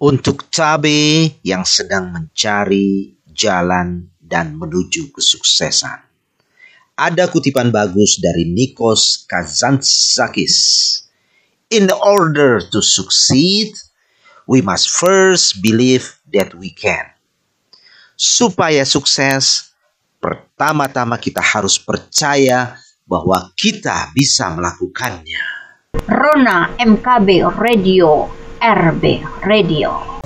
Untuk cabai yang sedang mencari jalan dan menuju kesuksesan. Ada kutipan bagus dari Nikos Kazantzakis. In order to succeed, we must first believe that we can. Supaya sukses, pertama-tama kita harus percaya bahwa kita bisa melakukannya. Rona MKB Radio, RB Radio.